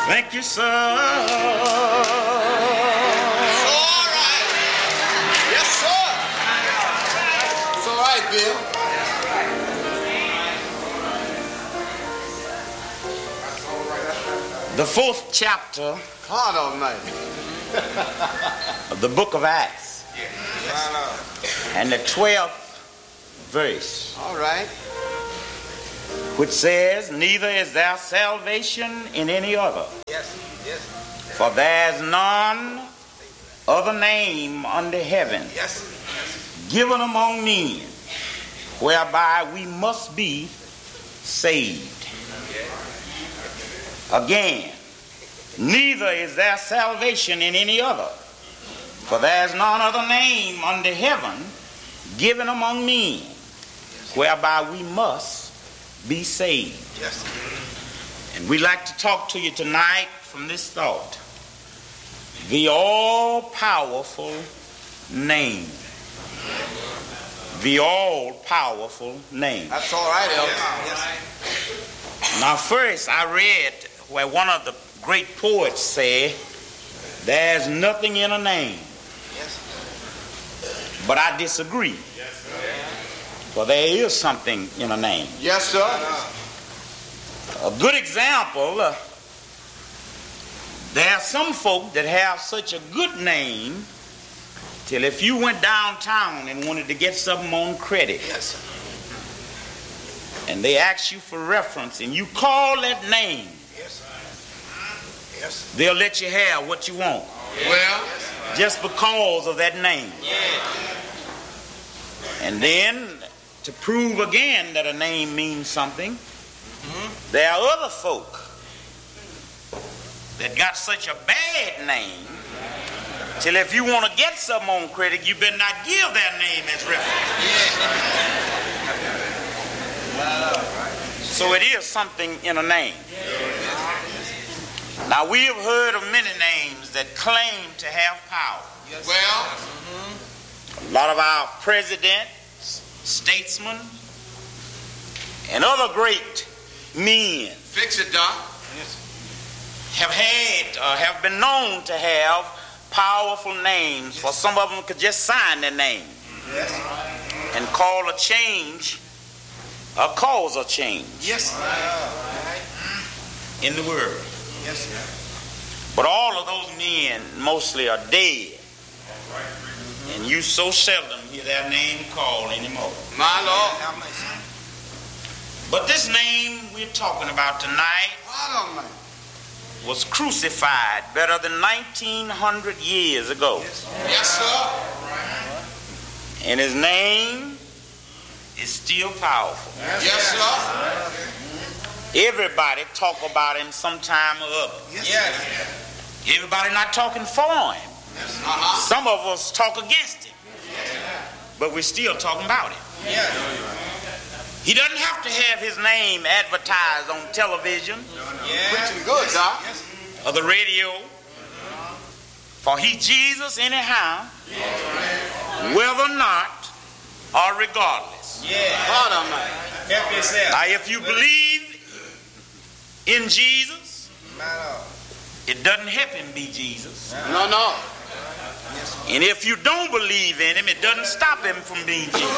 Thank you, sir. It's all right. Yes, sir. It's all right, Bill. The 4th chapter God Almighty. of the book of Acts and the 12th verse, All right. which says, neither is there salvation in any other. Yes. Yes. For there is none other name under heaven Yes. given among men whereby we must be saved. Again, neither is there salvation in any other. For there is none other name under heaven given among men whereby we must be saved. Yes. And we'd like to talk to you tonight from this thought. The all-powerful name. The all-powerful name. That's all right, Elder. Yes. Now first I read where one of the great poets said, there's nothing in a name. Yes. But I disagree. For there is something in a name. Yes, sir. A good example, there are some folk that have such a good name till if you went downtown and wanted to get something on credit, Yes, sir. and they ask you for reference and you call that name, Yes, sir. Yes, sir. they'll let you have what you want Well, just because of that name. And then to prove again that a name means something, there are other folk that got such a bad name till if you want to get something on credit, you better not give their name as reference. So it is something in a name. Now we have heard of many names that claim to have power. well, A lot of our presidents, statesmen, and other great men fix it, Doc. have been known to have powerful names. For some of them could just sign their name and call a change or cause a change Yes. in the world. Yes, sir. But all of those men mostly are dead, and you so seldom hear their name called anymore. My Lord. But this name we're talking about tonight God Almighty. was crucified better than 1900 years ago. Yes, sir. And his name is still powerful. Yes, sir. Everybody talk about him sometime or other. Yes. Everybody not talking for him. Some of us talk against him. But we're still talking about him. He doesn't have to have his name advertised on television Preaching good, Doc. or the radio. For he's Jesus anyhow, whether or not or regardless. God Almighty. Now if you believe in Jesus, it doesn't help him be Jesus. No, no. And if you don't believe in him, it doesn't stop him from being Jesus.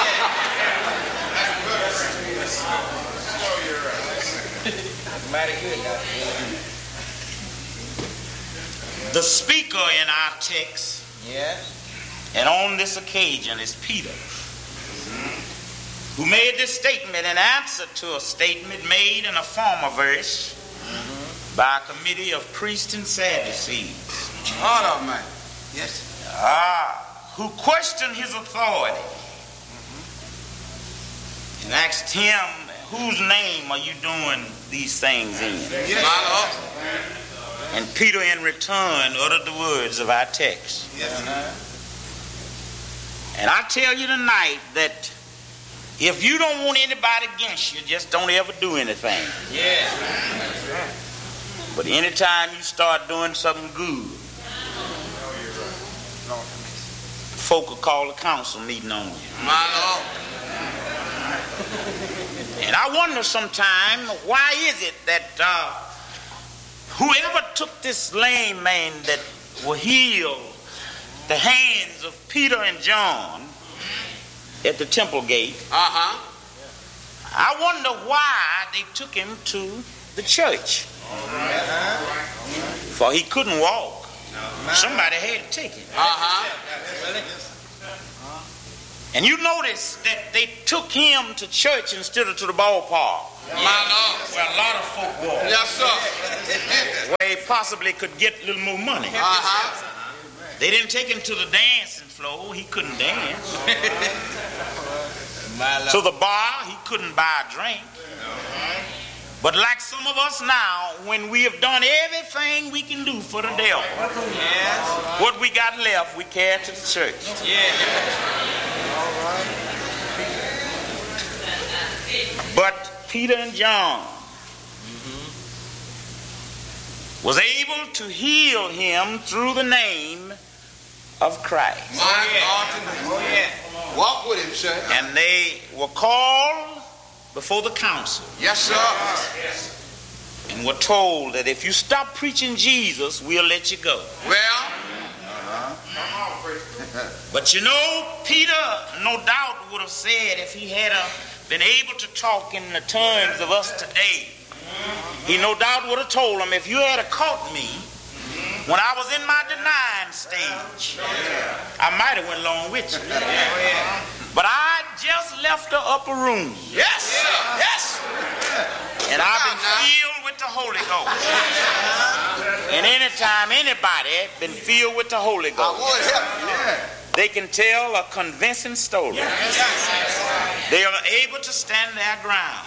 The speaker in our text, and on this occasion, is Peter, who made this statement in answer to a statement made in a former verse by a committee of priests and Sadducees. God Almighty. Yes. Who questioned his authority and asked him, whose name are you doing these things in? Yes. My Lord. And Peter in return uttered the words of our text. Yes. And I tell you tonight that if you don't want anybody against you, just don't ever do anything. But anytime you start doing something good, folk will call a council meeting on you. My Lord. And I wonder sometimes, why is it that whoever took this lame man that will heal the hands of Peter and John at the temple gate, I wonder why they took him to the church. For he couldn't walk. Somebody had to take him. And you notice that they took him to church instead of to the ballpark. Where a lot of folk walk. Yes, sir. Where he possibly could get a little more money. They didn't take him to the dancing floor. He couldn't dance. To the bar, he couldn't buy a drink. But like some of us now, when we have done everything we can do for the devil, what we got left, we carry to the church. But Peter and John was able to heal him through the name of Christ. Walk with him, sir. And they were called before the council. Yes, sir. And were told that if you stop preaching Jesus, we'll let you go. Well, but you know, Peter no doubt would have said, if he had been able to talk in the tongues of us today, he no doubt would have told them, if you had caught me when I was in my denying stage, I might have went along with you. But I just left the upper room. yes, sir. Yes. And I've been filled with the Holy Ghost. And anytime anybody been filled with the Holy I Ghost, would help you. they can tell a convincing story. They are able to stand their ground.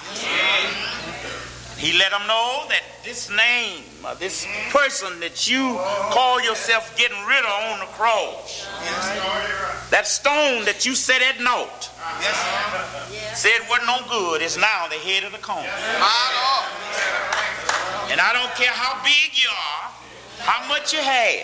He let them know that this name, this person that you call yourself getting rid of on the cross, that stone that you set at naught, said wasn't no good, is now the head of the corner. And I don't care how big you are, how much you have.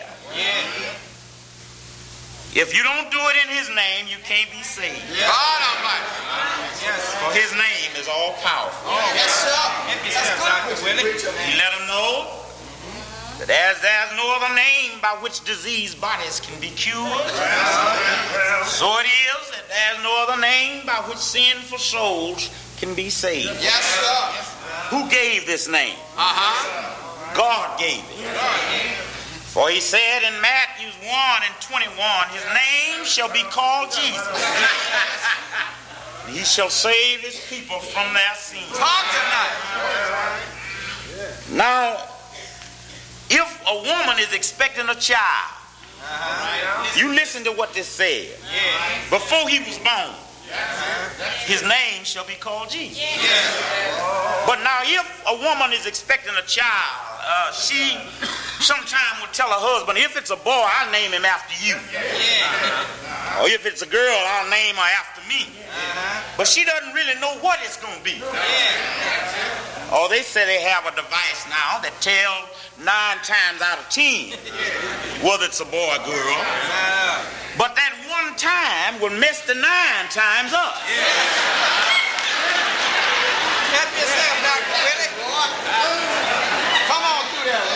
If you don't do it in his name, you can't be saved. God Almighty. For his name is all powerful. Yes, sir. He let them know that as there's no other name by which diseased bodies can be cured, so it is that there's no other name by which sinful souls can be saved. Yes, sir. Who gave this name? God gave it. For he said in Matthew 1:21, his name shall be called Jesus. He shall save his people from their sins. Talk tonight. Now, if a woman is expecting a child, you listen to what this said. Before he was born, his name shall be called Jesus. But now if a woman is expecting a child, she sometime will tell her husband, if it's a boy, I'll name him after you. Or if it's a girl, I'll name her after me. But she doesn't really know what it's going to be. Or they say they have a device now that tells 9 times out of 10 whether it's a boy or girl. But that one time will mess the 9 times up. Help yourself, Dr. Willie. Come on through there,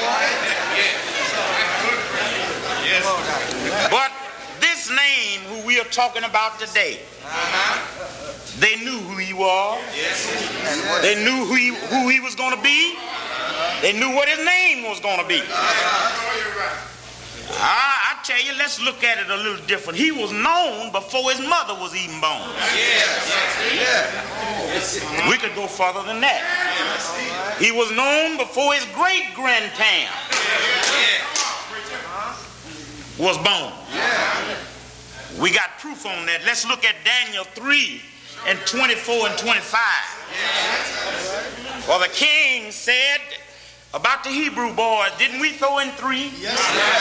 boy. But this name who we are talking about today, they knew who he was. They knew who he was going to be. They knew what his name was going to be. I tell you, let's look at it a little different. He was known before his mother was even born. We could go further than that. He was known before his great-grandparent was born. We got proof on that. Let's look at Daniel 3:24 and 25. For the king said about the Hebrew boys, didn't we throw in 3? Yes.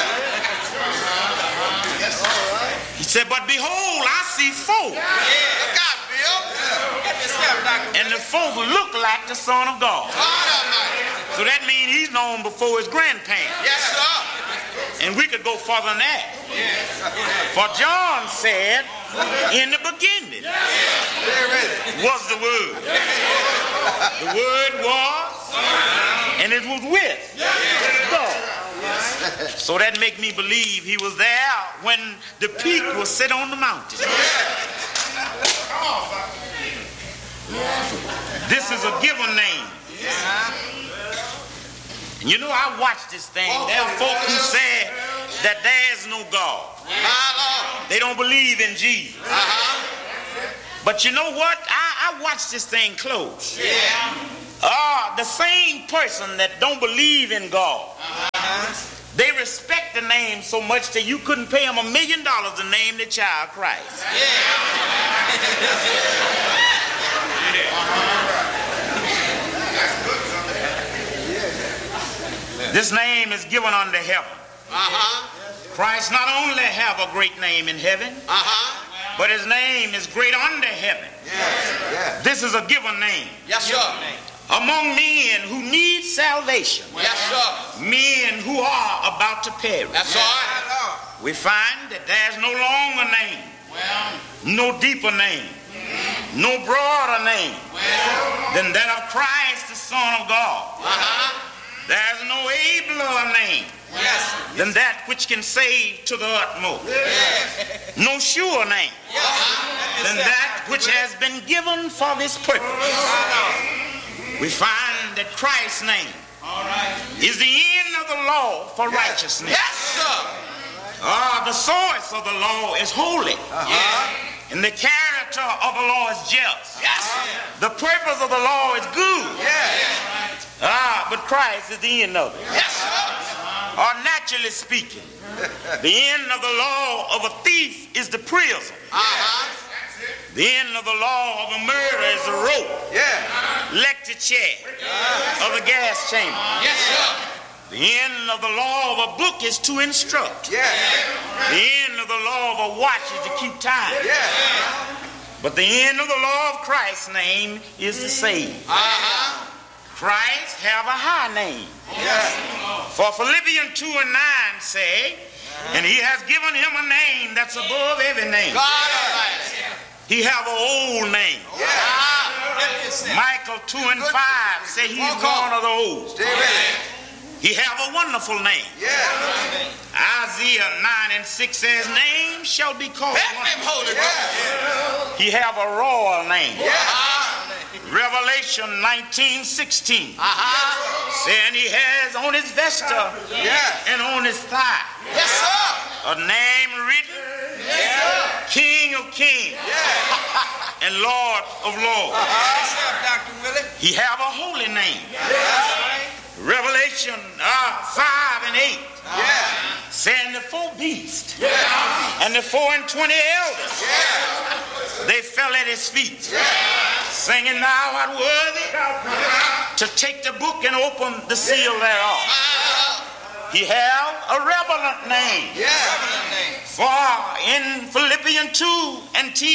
He said, but behold, I see 4. Look out, Bill. And the 4 look like the Son of God. So that means he's known before his grandparents. Yes, sir. And we could go further than that. For John said, in the beginning was the Word. The Word was, And it was with God. So that make me believe he was there when the peak was set on the mountain. This is a given name. And you know, I watched this thing. There are folk who said that there is no God. They don't believe in Jesus. But you know what? I watched this thing close. The same person that don't believe in God, they respect the name so much that you couldn't pay them $1 million to name the child Christ. This name is given unto heaven. Christ not only have a great name in heaven, but his name is great unto heaven. This is a given name. Yes, sir. Among men who need salvation. Yes, sir. Men who are about to perish. That's right. We find that there's no longer name, no deeper name, no broader name than that of Christ, the Son of God. There's no abler name than that which can save to the utmost. No sure name than that which has been given for this purpose. We find that Christ's name is the end of the law for righteousness. Yes, sir. The source of the law is holy. And the character of the law is just. The purpose of the law is good. But Christ is the end of it. Or naturally speaking, the end of the law of a thief is the prison. The end of the law of a murder is the rope. Electric chair of the gas chamber. The end of the law of a book is to instruct. The end of the law of a watch is to keep time. But the end of the law of Christ's name is to save. Christ have a high name. For Philippians 2 and 9 say, and he has given him a name that's above every name. He have an old name. Michael 2 and 5 say he's one of the old. He have a wonderful name. Isaiah 9 and 6 says, name shall be called wonderful. He have a royal name. Revelation 19:16 saying he has on his vesture and on his thigh a name written, King of Kings and Lord of Lords. He have a holy name. Revelation 5 and 8 saying the 4 beasts and the 24 elders, they fell at his feet singing, thou art worthy to take the book and open the seal thereof. He have a relevant name. For in Philippians 2 and 10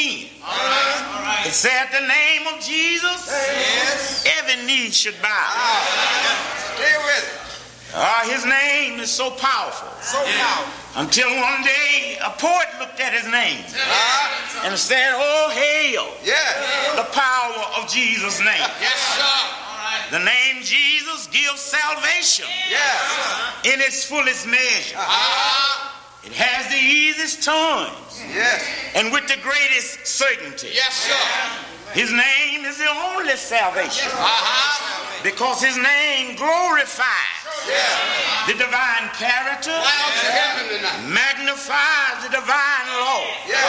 it said the name of Jesus every knee should bow. Stay with it. His name is so powerful. Until one day a poet looked at his name and said, oh, hail the power of Jesus' name. The name Jesus gives salvation in its fullest measure. It has the easiest terms and with the greatest certainty. His name is the only salvation because his name glorifies the divine character, magnifies the divine law,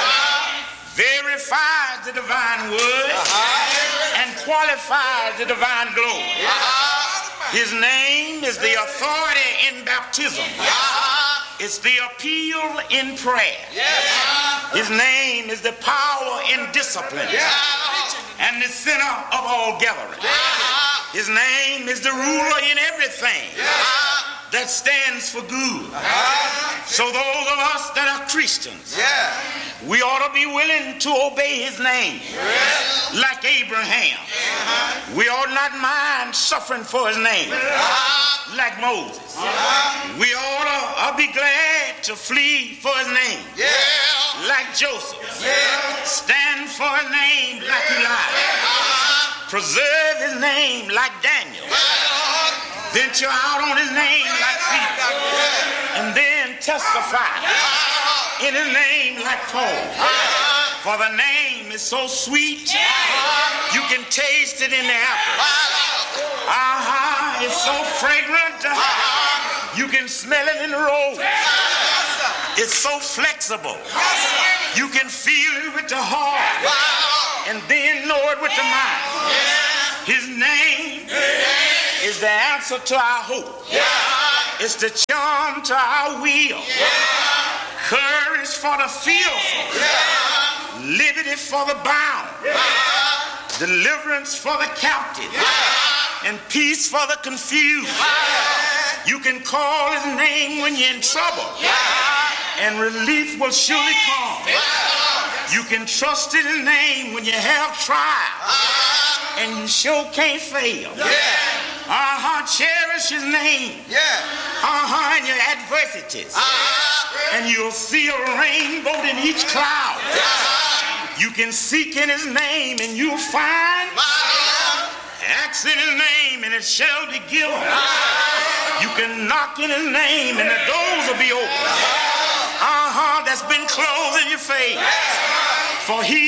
verifies the divine word, and qualifies the divine glory. His name is the authority in baptism. It's the appeal in prayer. His name is the power in discipline and the center of all gathering. His name is the ruler in everything that stands for good. So those of us that are Christians, we ought to be willing to obey his name like Abraham. We ought not mind suffering for his name like Moses. We ought to be glad to flee for his name like Joseph. Stand for his name like Elijah. Preserve his name like Daniel. Venture out on his name like Peter. And then testify in his name like Paul. For the name is so sweet, you can taste it in the apple. It's so fragrant, you can smell it in the rose. It's so flexible, you can feel it with the heart and then know it with the mind. His name is the answer to our hope. It's the charm to our will. Courage for the fearful. Liberty for the bound. Deliverance for the captive. And peace for the confused. You can call his name when you're in trouble. And relief will surely come. You can trust in his name when you have trial. And you sure can't fail. Cherish his name. In your adversities. And you'll see a rainbow in each cloud. You can seek in his name and you'll find. Ask in his name and it shall be given. You can knock in his name and the doors will be open. That's been closed in your face. For he